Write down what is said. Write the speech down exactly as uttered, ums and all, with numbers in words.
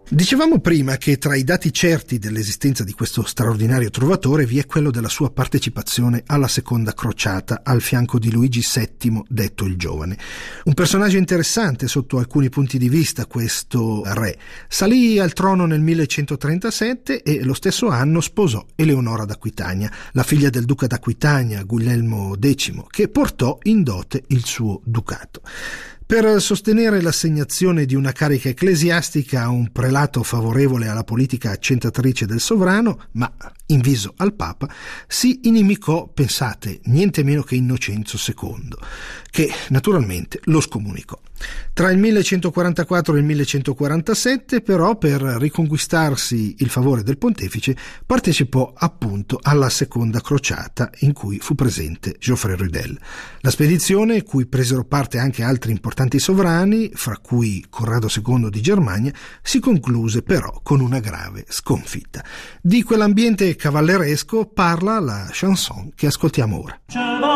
Dicevamo prima che tra i dati certi dell'esistenza di questo straordinario trovatore vi è quello della sua partecipazione alla seconda crociata al fianco di Luigi settimo, detto il Giovane. Un personaggio interessante sotto alcuni punti di vista, questo re. Salì al trono nel millecentotrentasette e lo stesso anno sposò Eleonora d'Aquitania, la figlia del duca d'Aquitania, Guglielmo decimo, che portò in dote il suo ducato. Per sostenere l'assegnazione di una carica ecclesiastica a un prelato favorevole alla politica accentatrice del sovrano, ma inviso al Papa, si inimicò, pensate, niente meno che Innocenzo secondo, che naturalmente lo scomunicò. Tra il millecentoquarantaquattro e il millecentoquarantasette, però, per riconquistarsi il favore del pontefice, partecipò appunto alla seconda crociata in cui fu presente Geoffrey Rudel. La spedizione, cui presero parte anche altri importanti sovrani, fra cui Corrado secondo di Germania, si concluse però con una grave sconfitta. Di quell'ambiente cavalleresco parla la chanson che ascoltiamo ora.